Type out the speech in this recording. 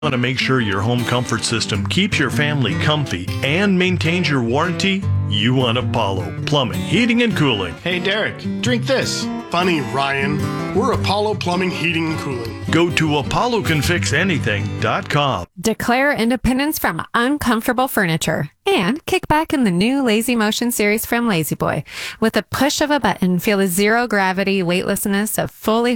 Want to make sure your home comfort system keeps your family comfy and maintains your warranty? You want Apollo Plumbing, Heating, and Cooling. Hey, Derek, drink this. Funny, Ryan. We're Apollo Plumbing, Heating, and Cooling. Go to apollocanfixanything.com. Declare independence from uncomfortable furniture and kick back in the new Lazy Motion series from Lazy Boy. With a push of a button, feel the zero gravity weightlessness of fully